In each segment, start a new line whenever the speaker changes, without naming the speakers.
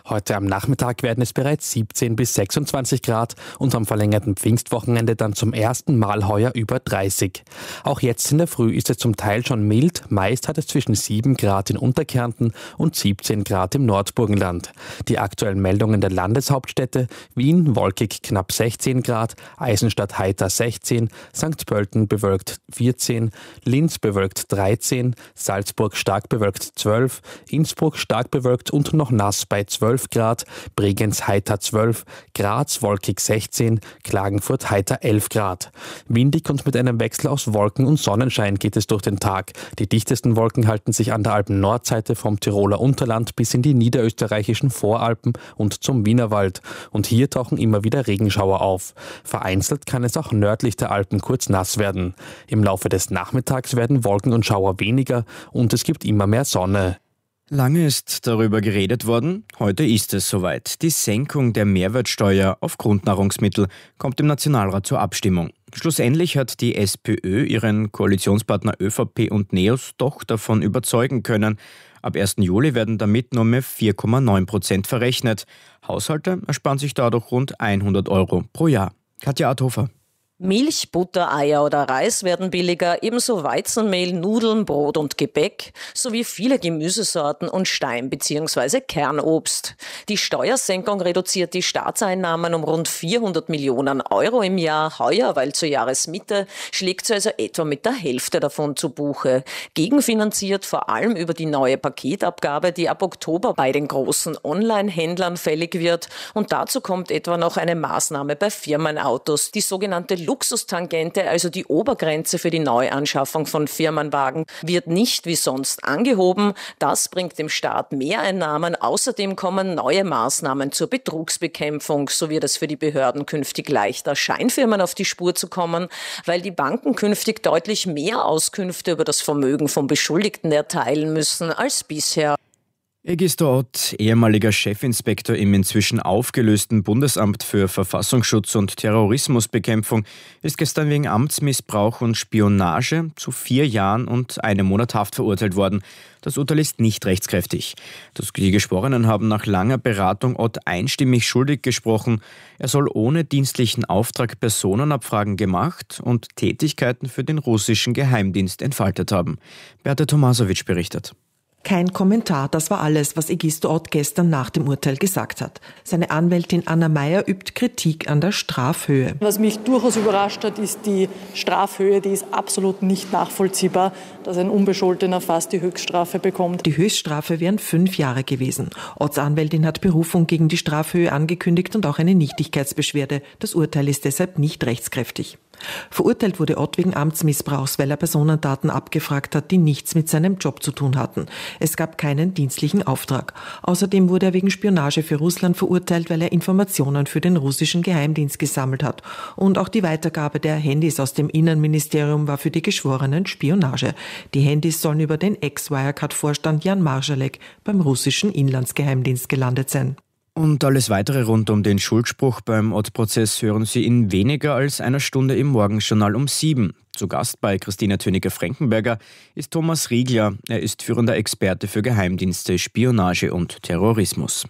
Heute am Nachmittag werden es bereits 17 bis 26 Grad und am verlängerten Pfingstwochenende dann zum ersten Mal heuer über 30. Auch jetzt in der Früh ist es zum Teil schon mild, meist hat es zwischen 7 Grad in Unterkärnten und 17 Grad im Nordburgenland. Die aktuellen Meldungen der Landeshauptstädte: Wien wolkig knapp 16 Grad, Eisenstadt heiter 16, St. Pölten bewölkt 14, Linz bewölkt 13, Salzburg stark bewölkt 12, Innsbruck stark bewölkt und noch nass bei 12 Grad, Bregenz heiter 12, Graz wolkig 16, Klagenfurt heiter 11 Grad. Windig und mit einem Wechsel aus Wolken und Sonnenschein geht es durch den Tag. Die dichtesten Wolken halten sich an der Alpen-Nordseite vom Tiroler Unterland bis in die niederösterreichischen Voralpen und zum Wienerwald. Und hier tauchen immer wieder Regenschauer auf. Vereinzelt kann es auch nördlich der Alpen kurz nass werden. Im Laufe des Nachmittags werden Wolken und Schauer weniger und es gibt immer mehr Sonne.
Lange ist darüber geredet worden, heute ist es soweit. Die Senkung der Mehrwertsteuer auf Grundnahrungsmittel kommt im Nationalrat zur Abstimmung. Schlussendlich hat die SPÖ ihren Koalitionspartner ÖVP und NEOS doch davon überzeugen können. Ab 1. Juli werden damit nur mehr 4,9% verrechnet. Haushalte ersparen sich dadurch rund 100 Euro pro Jahr. Katja Adhofer.
Milch, Butter, Eier oder Reis werden billiger, ebenso Weizenmehl, Nudeln, Brot und Gebäck sowie viele Gemüsesorten und Stein- bzw. Kernobst. Die Steuersenkung reduziert die Staatseinnahmen um rund 400 Millionen Euro im Jahr. Heuer, weil zur Jahresmitte, schlägt sie also etwa mit der Hälfte davon zu Buche. Gegenfinanziert vor allem über die neue Paketabgabe, die ab Oktober bei den großen Online-Händlern fällig wird. Und dazu kommt etwa noch eine Maßnahme bei Firmenautos, die sogenannte Luxustangente, also die Obergrenze für die Neuanschaffung von Firmenwagen, wird nicht wie sonst angehoben. Das bringt dem Staat Mehreinnahmen. Außerdem kommen neue Maßnahmen zur Betrugsbekämpfung. So wird es für die Behörden künftig leichter, Scheinfirmen auf die Spur zu kommen, weil die Banken künftig deutlich mehr Auskünfte über das Vermögen von Beschuldigten erteilen müssen als bisher.
Egisto Ott, ehemaliger Chefinspektor im inzwischen aufgelösten Bundesamt für Verfassungsschutz und Terrorismusbekämpfung, ist gestern wegen Amtsmissbrauch und Spionage zu 4 Jahren und 1 Monat Haft verurteilt worden. Das Urteil ist nicht rechtskräftig. Die Geschworenen haben nach langer Beratung Ott einstimmig schuldig gesprochen. Er soll ohne dienstlichen Auftrag Personenabfragen gemacht und Tätigkeiten für den russischen Geheimdienst entfaltet haben. Beate Tomasovic berichtet.
Kein Kommentar, das war alles, was Egisto Ott gestern nach dem Urteil gesagt hat. Seine Anwältin Anna Meyer übt Kritik an der Strafhöhe.
Was mich durchaus überrascht hat, ist die Strafhöhe. Die ist absolut nicht nachvollziehbar, dass ein Unbescholtener fast die Höchststrafe bekommt.
Die Höchststrafe wären 5 Jahre gewesen. Otts Anwältin hat Berufung gegen die Strafhöhe angekündigt und auch eine Nichtigkeitsbeschwerde. Das Urteil ist deshalb nicht rechtskräftig. Verurteilt wurde Ott wegen Amtsmissbrauchs, weil er Personendaten abgefragt hat, die nichts mit seinem Job zu tun hatten. Es gab keinen dienstlichen Auftrag. Außerdem wurde er wegen Spionage für Russland verurteilt, weil er Informationen für den russischen Geheimdienst gesammelt hat. Und auch die Weitergabe der Handys aus dem Innenministerium war für die Geschworenen Spionage. Die Handys sollen über den Ex-Wirecard-Vorstand Jan Marschalek beim russischen Inlandsgeheimdienst gelandet sein.
Und alles Weitere rund um den Schuldspruch beim Ott-Prozess hören Sie in weniger als einer Stunde im Morgenjournal um 7. Zu Gast bei Christina Töniger-Frankenberger ist Thomas Riegler. Er ist führender Experte für Geheimdienste, Spionage und Terrorismus.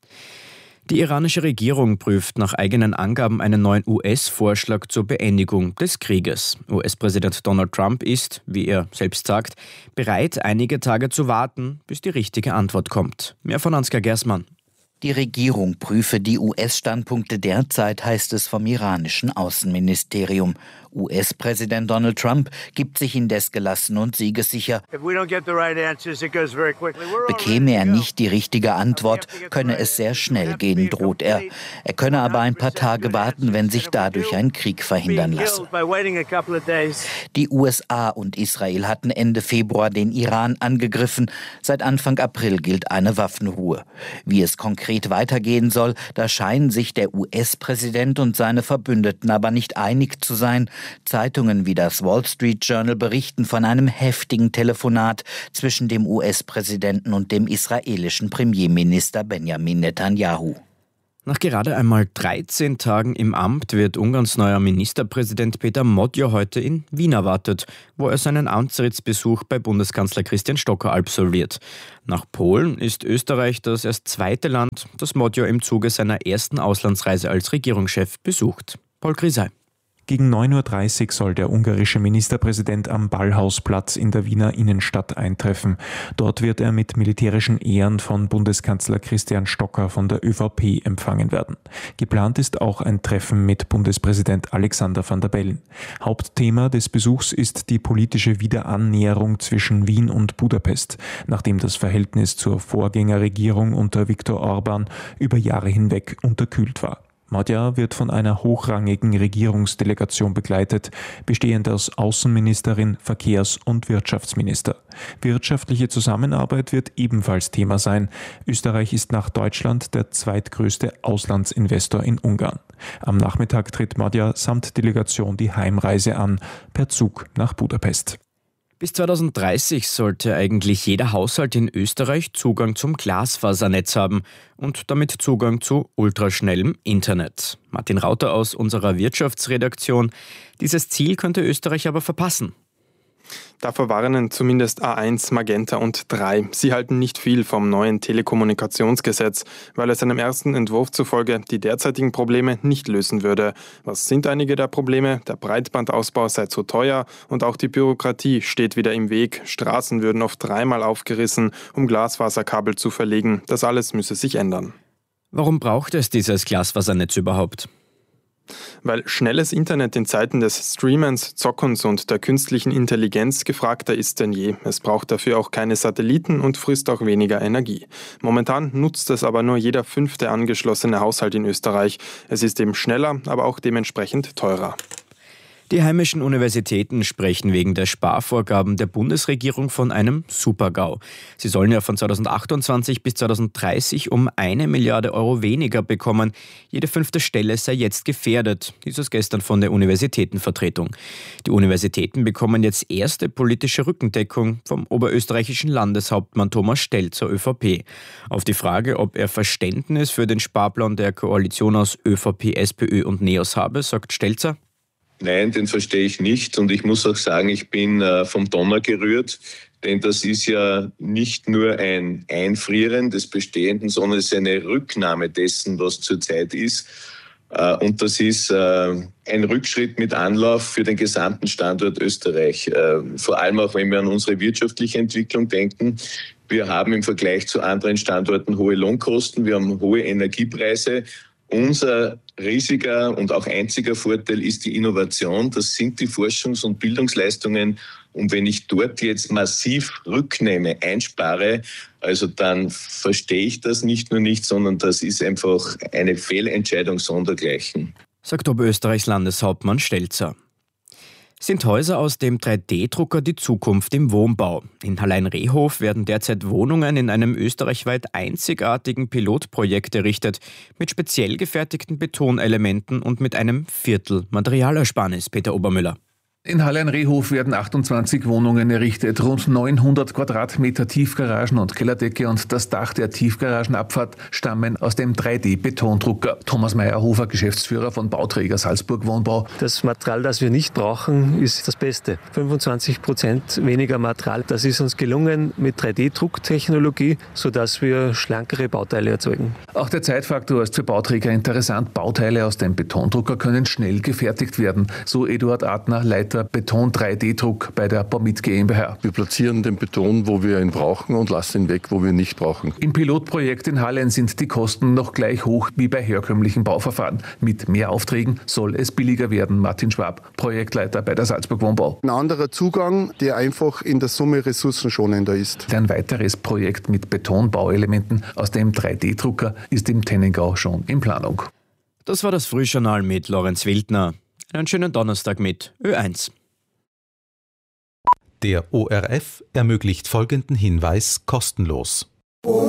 Die iranische Regierung prüft nach eigenen Angaben einen neuen US-Vorschlag zur Beendigung des Krieges. US-Präsident Donald Trump ist, wie er selbst sagt, bereit, einige Tage zu warten, bis die richtige Antwort kommt. Mehr von Ansgar Gersmann.
Die Regierung prüfe die US-Standpunkte derzeit, heißt es vom iranischen Außenministerium. US-Präsident Donald Trump gibt sich indes gelassen und siegessicher. Bekäme er nicht die richtige Antwort, könne es sehr schnell gehen, droht er. Er könne aber ein paar Tage warten, wenn sich dadurch ein Krieg verhindern lasse. Die USA und Israel hatten Ende Februar den Iran angegriffen. Seit Anfang April gilt eine Waffenruhe. Wie es konkret weitergehen soll, da scheinen sich der US-Präsident und seine Verbündeten aber nicht einig zu sein. Zeitungen wie das Wall Street Journal berichten von einem heftigen Telefonat zwischen dem US-Präsidenten und dem israelischen Premierminister Benjamin Netanyahu.
Nach gerade einmal 13 Tagen im Amt wird Ungarns neuer Ministerpräsident Péter Magyar heute in Wien erwartet, wo er seinen Amtsrittsbesuch bei Bundeskanzler Christian Stocker absolviert. Nach Polen ist Österreich das erst zweite Land, das Magyar im Zuge seiner ersten Auslandsreise als Regierungschef besucht. Paul Grisey.
Gegen 9.30 Uhr soll der ungarische Ministerpräsident am Ballhausplatz in der Wiener Innenstadt eintreffen. Dort wird er mit militärischen Ehren von Bundeskanzler Christian Stocker von der ÖVP empfangen werden. Geplant ist auch ein Treffen mit Bundespräsident Alexander Van der Bellen. Hauptthema des Besuchs ist die politische Wiederannäherung zwischen Wien und Budapest, nachdem das Verhältnis zur Vorgängerregierung unter Viktor Orbán über Jahre hinweg unterkühlt war. Magyar wird von einer hochrangigen Regierungsdelegation begleitet, bestehend aus Außenministerin, Verkehrs- und Wirtschaftsminister. Wirtschaftliche Zusammenarbeit wird ebenfalls Thema sein. Österreich ist nach Deutschland der zweitgrößte Auslandsinvestor in Ungarn. Am Nachmittag tritt Magyar samt Delegation die Heimreise an, per Zug nach Budapest.
Bis 2030 sollte eigentlich jeder Haushalt in Österreich Zugang zum Glasfasernetz haben und damit Zugang zu ultraschnellem Internet. Martin Rauter aus unserer Wirtschaftsredaktion. Dieses Ziel könnte Österreich aber verpassen.
Davor warnen zumindest A1, Magenta und 3. Sie halten nicht viel vom neuen Telekommunikationsgesetz, weil es einem ersten Entwurf zufolge die derzeitigen Probleme nicht lösen würde. Was sind einige der Probleme? Der Breitbandausbau sei zu teuer und auch die Bürokratie steht wieder im Weg. Straßen würden oft dreimal aufgerissen, um Glasfaserkabel zu verlegen. Das alles müsse sich ändern.
Warum braucht es dieses Glasfasernetz überhaupt?
Weil schnelles Internet in Zeiten des Streamens, Zockens und der künstlichen Intelligenz gefragter ist denn je. Es braucht dafür auch keine Satelliten und frisst auch weniger Energie. Momentan nutzt es aber nur jeder 5. angeschlossene Haushalt in Österreich. Es ist eben schneller, aber auch dementsprechend teurer.
Die heimischen Universitäten sprechen wegen der Sparvorgaben der Bundesregierung von einem Super-GAU. Sie sollen ja von 2028 bis 2030 um 1 Milliarde Euro weniger bekommen. Jede 5. Stelle sei jetzt gefährdet, hieß es gestern von der Universitätenvertretung. Die Universitäten bekommen jetzt erste politische Rückendeckung vom oberösterreichischen Landeshauptmann Thomas Stelzer, ÖVP. Auf die Frage, ob er Verständnis für den Sparplan der Koalition aus ÖVP, SPÖ und NEOS habe, sagt Stelzer:
Nein, den verstehe ich nicht und ich muss auch sagen, ich bin vom Donner gerührt, denn das ist ja nicht nur ein Einfrieren des Bestehenden, sondern es ist eine Rücknahme dessen, was zurzeit ist. Und das ist ein Rückschritt mit Anlauf für den gesamten Standort Österreich. Vor allem auch, wenn wir an unsere wirtschaftliche Entwicklung denken. Wir haben im Vergleich zu anderen Standorten hohe Lohnkosten, wir haben hohe Energiepreise. Unser riesiger und auch einziger Vorteil ist die Innovation. Das sind die Forschungs- und Bildungsleistungen. Und wenn ich dort jetzt massiv rücknehme, einspare, also dann verstehe ich das nicht nur nicht, sondern das ist einfach eine Fehlentscheidung sondergleichen.
Sagt Oberösterreichs Landeshauptmann Stelzer. Sind Häuser aus dem 3D-Drucker die Zukunft im Wohnbau? In Hallein-Rehhof werden derzeit Wohnungen in einem österreichweit einzigartigen Pilotprojekt errichtet, mit speziell gefertigten Betonelementen und mit einem Viertel Materialersparnis. Peter Obermüller.
In Hallein-Rehhof werden 28 Wohnungen errichtet, rund 900 Quadratmeter Tiefgaragen und Kellerdecke und das Dach der Tiefgaragenabfahrt stammen aus dem 3D-Betondrucker. Thomas Meyerhofer, Geschäftsführer von Bauträger Salzburg Wohnbau.
Das Material, das wir nicht brauchen, ist das Beste. 25% weniger Material. Das ist uns gelungen mit 3D-Drucktechnologie, sodass wir schlankere Bauteile erzeugen.
Auch der Zeitfaktor ist für Bauträger interessant. Bauteile aus dem Betondrucker können schnell gefertigt werden, so Eduard Adner, Leiter Beton 3D-Druck bei der Bomit GmbH.
Wir platzieren den Beton, wo wir ihn brauchen und lassen ihn weg, wo wir ihn nicht brauchen.
Im Pilotprojekt in Hallein sind die Kosten noch gleich hoch wie bei herkömmlichen Bauverfahren. Mit mehr Aufträgen soll es billiger werden. Martin Schwab, Projektleiter bei der Salzburg Wohnbau.
Ein anderer Zugang, der einfach in der Summe ressourcenschonender ist.
Ein weiteres Projekt mit Betonbauelementen aus dem 3D-Drucker ist im Tennengau schon in Planung.
Das war das Frühjournal mit Lorenz Wildner. Einen schönen Donnerstag mit Ö1.
Der ORF ermöglicht folgenden Hinweis kostenlos.